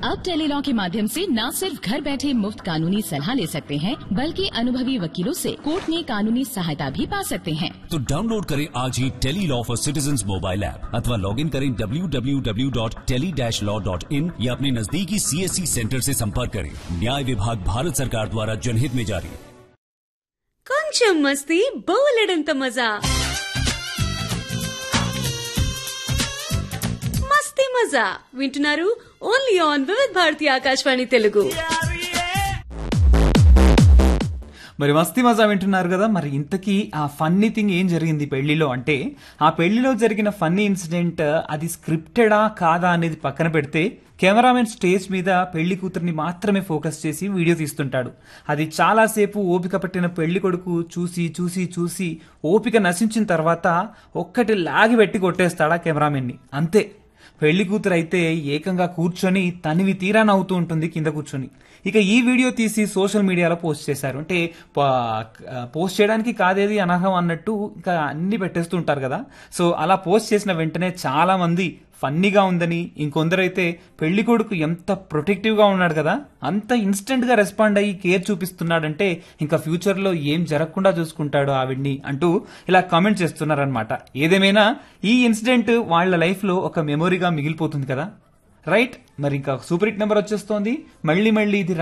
अब टेलीलॉ के माध्यम से न सिर्फ घर बैठे मुफ्त कानूनी सलाह ले सकते हैं, बल्कि अनुभवी वकीलों से कोर्ट में कानूनी सहायता भी पा सकते हैं। तो डाउनलोड करें आज ही Tele-Law for citizens mobile app अथवा लॉग इन करें www.tele-law.in या अपने नजदीकी CSC सेंटर से संपर्क करें। न्याय विभाग भारत सरकार द्वारा जनहित में जारी। కొంచెం మస్తీ బోలెడంత మజా మస్తీ మజా వింటున్నారు ఓన్లీ ఆన్ వివిధ భారతి ఆకాశవాణి తెలుగు. మరి మస్తీ మజా వింటున్నారు కదా. మరి ఇంతకీ ఆ ఫన్నీ థింగ్ ఏం జరిగింది పెళ్లిలో అంటే, ఆ పెళ్లిలో జరిగిన ఫన్నీ ఇన్సిడెంట్ అది స్క్రిప్టెడా కాదా అనేది పక్కన పెడితే, కెమెరామెన్ స్టేజ్ మీద పెళ్లి కూతురిని మాత్రమే ఫోకస్ చేసి వీడియో తీస్తుంటాడు. అది చాలాసేపు ఓపిక పట్టిన పెళ్లి కొడుకు చూసి చూసి చూసి ఓపిక నశించిన తర్వాత ఒక్కటి లాగి పెట్టి కొట్టేస్తాడా కెమెరామెన్ని. అంతే. పెళ్లి కూతురు అయితే ఏకంగా కూర్చొని తనివి తీరా నవ్వుతూ ఉంటుంది కింద కూర్చొని. ఇక ఈ వీడియో తీసి సోషల్ మీడియాలో పోస్ట్ చేశారు. అంటే పోస్ట్ చేయడానికి కాదేది అనర్హం అన్నట్టు ఇంకా అన్ని పెట్టేస్తూ ఉంటారు కదా. సో అలా పోస్ట్ చేసిన వెంటనే చాలా మంది ఫన్నీగా ఉందని, ఇంకొందరైతే పెళ్లి కొడుకు ఎంత ప్రొటెక్టివ్ గా ఉన్నాడు కదా, అంత ఇన్స్టెంట్ గా రెస్పాండ్ అయ్యి కేర్ చూపిస్తున్నాడంటే ఇంకా ఫ్యూచర్ లో ఏం జరగకుండా చూసుకుంటాడు ఆవిడ్ని అంటూ ఇలా కామెంట్ చేస్తున్నారనమాట. ఏదేమైనా ఈ ఇన్సిడెంట్ వాళ్ళ లైఫ్ లో ఒక మెమొరీగా మిగిలిపోతుంది కదా, రైట్? మరి ఇంకా సూపర్ హిట్ నెంబర్ వచ్చేస్తోంది. మళ్ళీ ఇది